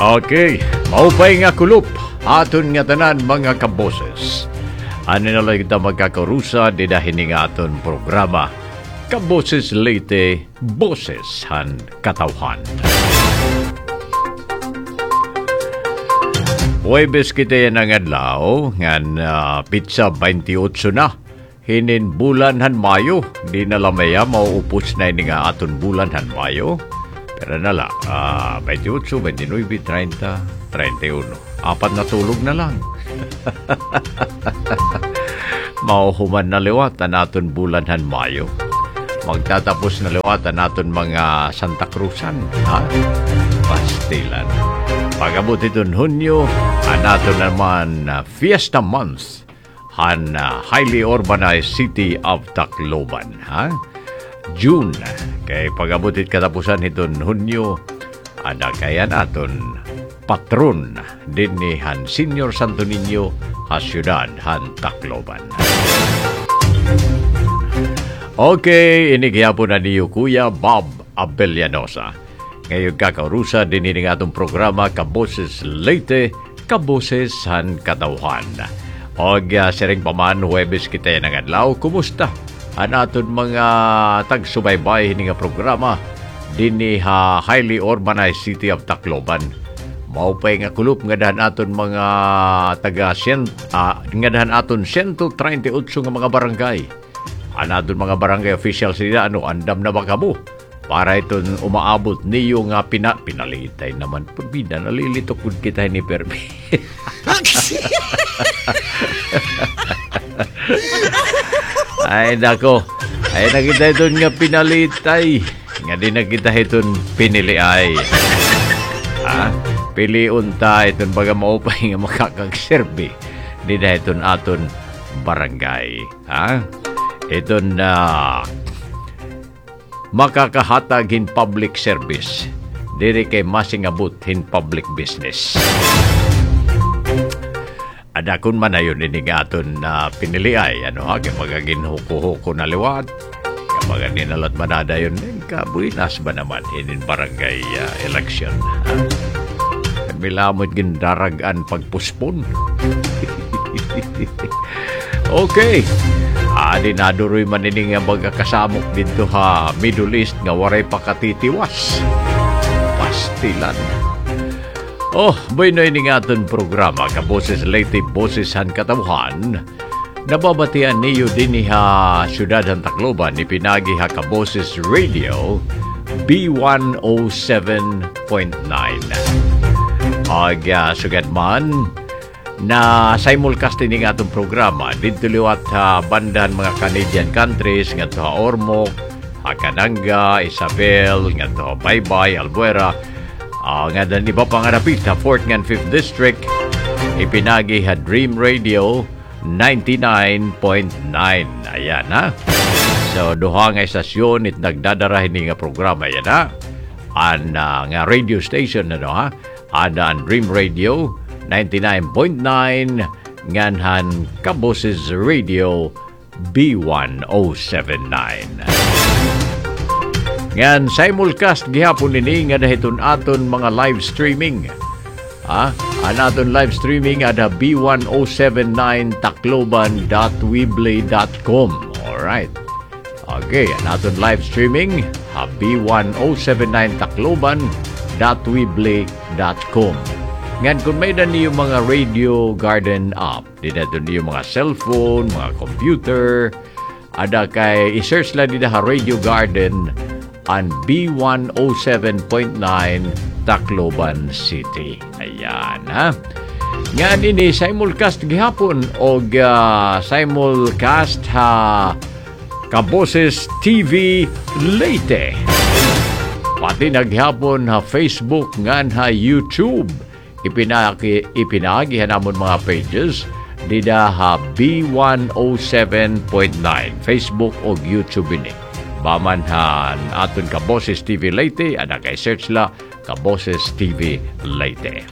Okay, maupay nga kulup aton nga tanan mga kaboses. Ano na lang kita magkakarusa di dahil nga aton programa Kaboses Leyte, Boses han Katawhan. Huwebes kita yan ang adlaw ngan pizza 28 na. Hinin bulan han Mayo. Di na lamaya mauupos na ini nga aton bulan han Mayo. Pero nala, 28, 29, 30, 31. Apat na tulog na lang. Mauhuman na liwatan naton bulan han Mayo. Magtatapos na liwatan naton mga Santa Cruzan. Ha? Pastilan. Pagabot iton Hunyo, naton naman Fiesta Month. Han highly urbanized city of Tacloban. Ha? June, kay pag-abutit katapusan iton Hunyo, kaya naton patron din ni Han Senior Santo Niño ha siyudad han Tacloban. Okay, inigya po na niyo Kuya Bob Abellanosa. Ngayon kakaurusa din ni atong programa Kaboses Leyte, Kaboses han Katawhan. Og siring paman Huwebes kita ng adlaw, kumusta? Aton mga tagsubaybay nga programa dinhi highly urbanized city of Tacloban. Maupay nga kulup nga dahan aton mga nga dahan aton 138 nga mga barangay. Aton mga barangay officials sila andam na ba kamo? Para iton umaabot niyo nga pinalitay naman pabida nalilitok pud kita ni Permi. Ay nako, ay nakita iton nga pinalitay. Nga di nakita iton piniliay. Piliun ta iton baga maupay nga makakagserbi. Di na iton aton barangay. Iton na makakahatag in public service. Diri kay masingabot in public business. Adakon man ayon ini aton na piniliay kay magagin huko-huko na liwat kapag ninalat manada yun kabuinas ba naman inin barangay election milamot gindaragan pagpuspon. Okay, dinaduroy man ini nga magkasamok dito Middle East nga waray pakatitiwas pastilan. Boy na ini nga aton programa Kaboses Leyte, Boses han Katawhan. Nababatian niyo din siyudad han Tacloban ni pinagi Kaboses Radio B107.9. Sugad man na simulcast ini nga atong programa dito liwat bandan mga Canadian countries nga to Ormoc, Cananga, Isabel, nga to Baybay, Albuera. Nga dan iba pang napita 4th and 5th District ipinagi Dream Radio 99.9. Ayan so duha nga estasyon it nagdadarahin nga programa yan nga radio station ada ang Dream Radio 99.9 nganhan Kaboses Radio B107.9. Ngan simulcast gihapon nini nga dahiton aton mga live streaming. Aton live streaming ada B107.9 tacloban.weebly.com. Alright. Okay, aton live streaming B107.9 tacloban.weebly.com. Ngan kung may na niyo mga Radio Garden app, dito niyo mga cellphone, mga computer, ada kay i-search lang dito Radio Garden on B107.9 Tacloban City. Ayan Nga ini simulcast gihapon o simulcast Kaboses TV Leyte. Pati naghapon Facebook ngan YouTube. Ipinagi namon mga pages dida B107.9 Facebook o YouTube ini. Bamanhan aton Kaboses TV Leyte kay search la Kaboses TV Leyte.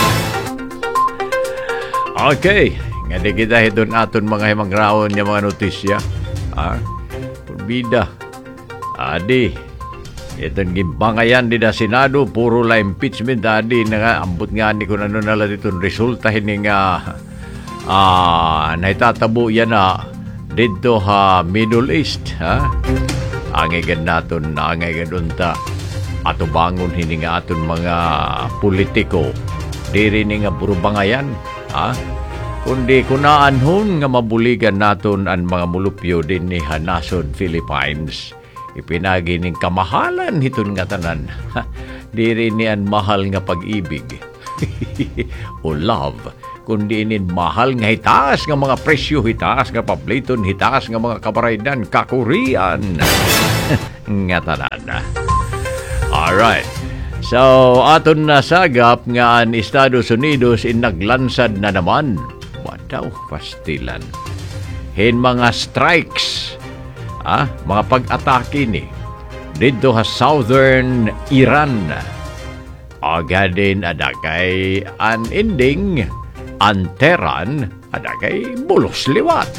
Okay, nga di kita hidon aton mga himangraon nga mga notisya. Purbida. Itong gimbangayan din na Senado, puro la impeachment dadi na nga, ambot nga ni kung ano nala ditong resulta hini nga naitatabo yan na dito ha Middle East ha. Angigan naton na angigan unta ato bangon hini nga aton mga politiko diri ni nga puro bangayan ha. Kundi kunaanhon nga mabuligan naton ang mga mulupyo din ni Nasod Philippines. Ipinagi ning kamahalan hiton nga tanan. Diri ni an mahal nga pag-ibig o love, kundi inin mahal nga hitaas nga mga presyo, hitaas nga pabliton, hitaas nga mga kabaraydan, kakurian nga tanan. Alright. So, aton na sagap nga ang Estados Unidos naglansad na naman. Wadaw, pastilan. Hin mga strikes, mga pag-atake ni dito ha Southern Iran. Agadin adakay an ending, an Tehran adakay bulos liwat.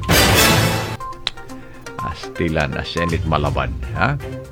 Pastilan na Senate malaban, ha?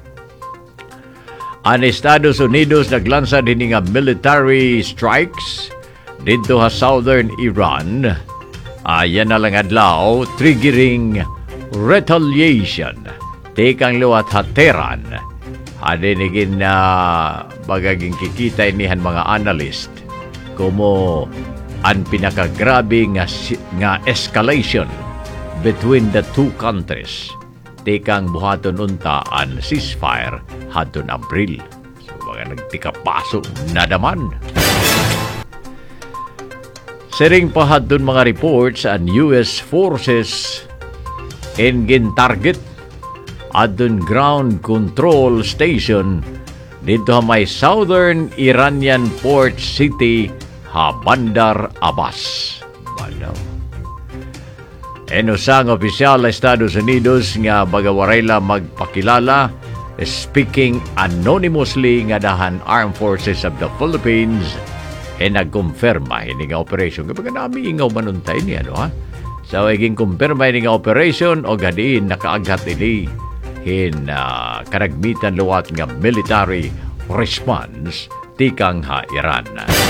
Ang Estados Unidos naglansad din nga military strikes dito ha Southern Iran. Ayan na lang adlaw, triggering retaliation. Tekang luwat ha Tehran. Adinigin na bagaging kikita inihan mga analyst kumo ang pinakagrabe nga escalation between the two countries. Tekang buhaton unta ang ceasefire hadton Abril. So mga nagtikapaso na daman. Sering pa hadton mga reports ang US forces engin target adun ground control station dito may Southern Iranian port city ha Bandar Abbas. Badaw. Enusang opisyal sa Estados Unidos nga bagawarayla magpakilala speaking anonymously nga dahan Armed Forces of the Philippines nagkumpirma ini nga operation. Kapag nami ingaw manuntay niya, no ha? So, iging kumpirma ini nga operation o gadiin nakaaghat ini karagmitan luwat nga military response tikang ha Iran.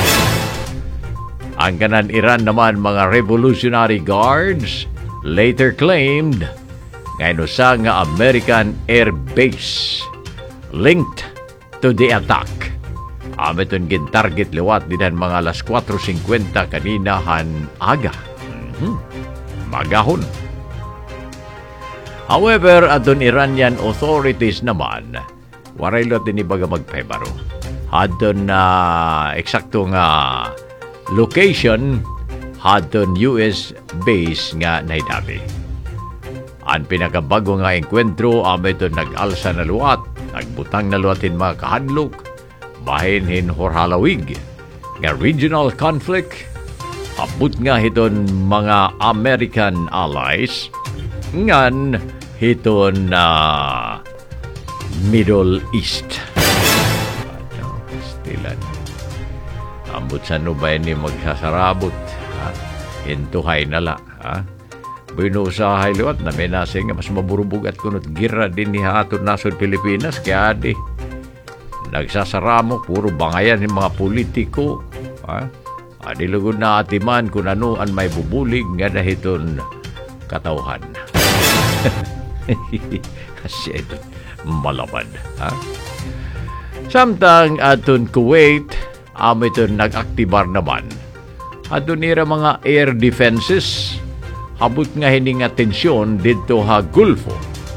Ang kanan Iran naman mga Revolutionary Guards later claimed ngayon sa nga American Air Base linked to the attack. Ameton gin-target liwat din mga alas 4:50 kaninahan aga. Magahon. However, adun Iranian authorities naman, waray lot din ibaga magpebaro. Adun na eksakto nga location, adun US base nga naidabi. Ang pinakabago nga enkwentro, ameton nag-alsa na luwat, nagbutang na luwatin mga kahadlok, bahinhin horhalawig, nga regional conflict, abot nga hiton mga American allies, ngan hiton na Middle East. Stilan. Ambot sa nubay ni magsasarabot. Hintuhay nala. Binusahay liwat na menasing mas maburubog at kunot gira din ni hatod nasod Pilipinas. Kaya di nagsasaramo, puro bangayan ng mga politiko. Adilugod na atiman kung ano ang may bubulig nga dahiton katauhan. Kasi ito malabad. Samtang aton Kuwait, amiton nag-aktibar naman. Aton nira mga air defenses, habot nga hining atensyon dito ha Gulfo.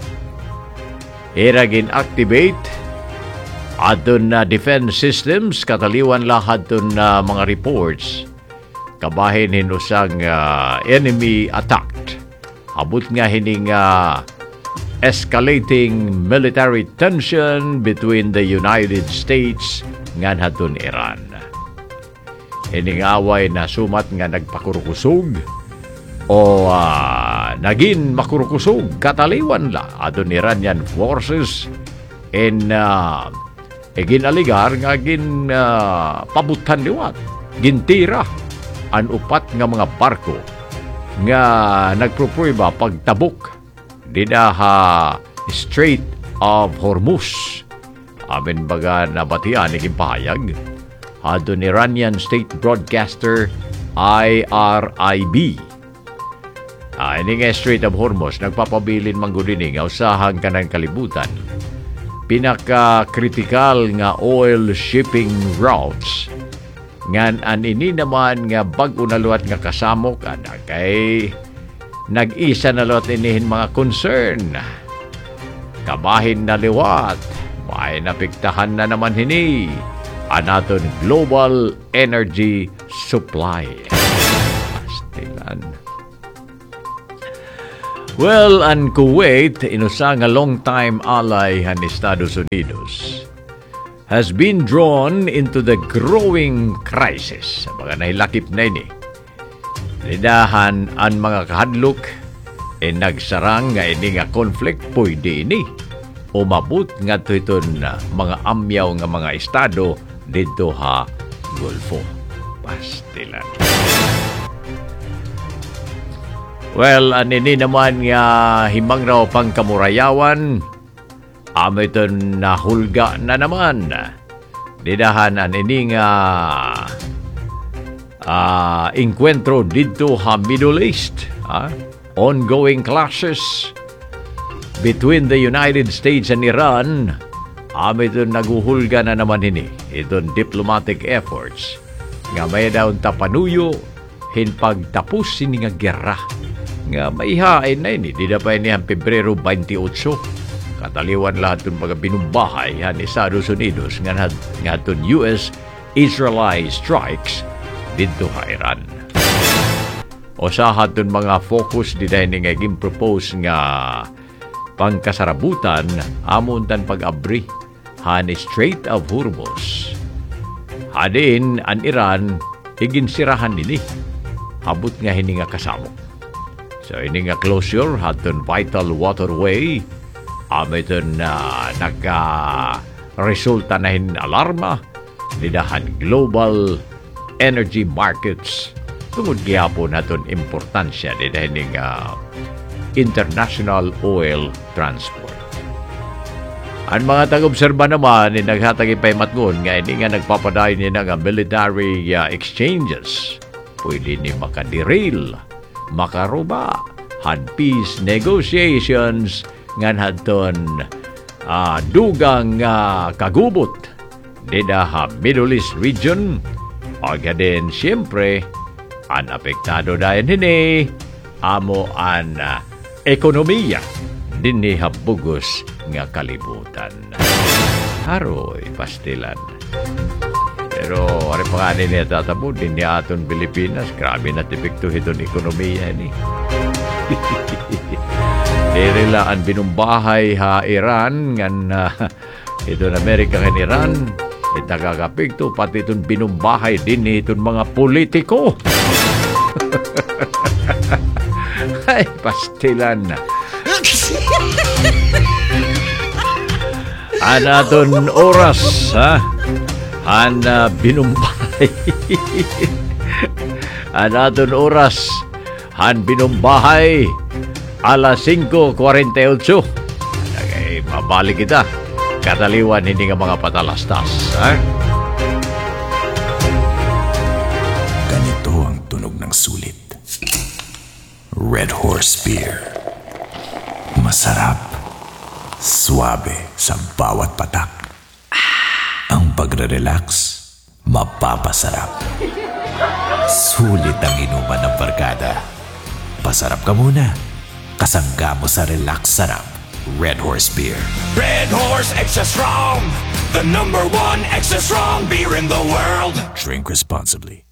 Iragin activate aton na defense systems, kataliwan lahat aton na mga reports, kabahin hinusang enemy attacked. Habot nga hining escalating military tension between the United States ngan haton Iran. Hining away na sumat nga nagpakurukusog o naging makurukusog kataliwan la aton Iranian forces in ginaligar nga pabutan liwat gintira ang upat nga mga barko nga nagproprueba pagtabok dida ha Strait of Hormuz Amin baga nabatian ni pahayag. Adun Iranian State Broadcaster IRIB. Ini nga Strait of Hormuz nagpapabilin manggudining usahan kanang kalibutan. Pinaka-kritikal nga oil shipping routes. Ngan ini naman nga bag-o na luwat nga kasamok kay nag-isa na luwat inihin mga concern. Kabahin na liwat, may napiktahan na naman hini anaton global energy supply. Pastilan. Well, ang Kuwait, inusa nga long-time ally han Estados Unidos, has been drawn into the growing crisis. Mga nahilakip na ini. Lidahan ang mga kahadlok nagsarang nga ini nga conflict pwede ini. Umabot nga iton mga amyaw nga mga estado dito ha Gulfo. Pastilan. Well, anini naman nga himang raw pang kamurayawan, amiton na hulga na naman. Didahan anini nga encuentro dito ha Middle East. Ongoing clashes between the United States and Iran. Amiton naguhulga na naman hini. Iton diplomatic efforts. Nga may daw tapanuyo hinpagtapos sini nga gera. Nga maihain na ini. Di na pa ini ang Pebrero 28. Kataliwan lahat ng mga binumbahay han Estados Unidos nga itong US-Israeli strikes dito ha Iran. O sa itong mga focus di dahil nga propose nga pangkasarabutan amon tan pag-abri han Strait of Hormuz. Hadin ang Iran iginsirahan nini. Habot nga hini nga kasamok. So, ini nga closure, hatun vital waterway, amiton na nagka-resulta na hin alarma, nidahan global energy markets, tungod gihapon hatun importansya nidahan nga international oil transport. Ang mga tag-obserba naman, naghatag ipay matngon, nga ini nga nagpapaday niya nga military exchanges, pwede ni makadirail, makaruba, had peace negotiations ngan hadton dugang kagubot dida ha Middle East region. Aga din siyempre an apektado dayon hini amo an ekonomiya dinhi habugos nga kalibutan. Haroy pastilan. Pero ari pa nga niya tatabo din niya aton Pilipinas. Grabe na tipikto itong ekonomiya ni. Dirila ang binumbahay ha Iran ngan itong Amerika kan Iran. Itagagapikto pati itong binumbahay din itong mga politiko. Ay, pastilan na. Anaton oras ha. Binumbahay. Anaton oras. Binumbahay. Alas 5:48. Okay, mabalik kita. Kataliwan hindi nga mga patalastas. Ganito ang tunog ng sulit. Red Horse Beer. Masarap. Suabe sa bawat patak. Ang pagre-relax, mapapasarap. Sulit ang inuman ng barkada. Pasarap ka muna. Kasangga mo sa relax sarap. Red Horse Beer. Red Horse Extra Strong, the #1 extra strong beer in the world. Drink responsibly.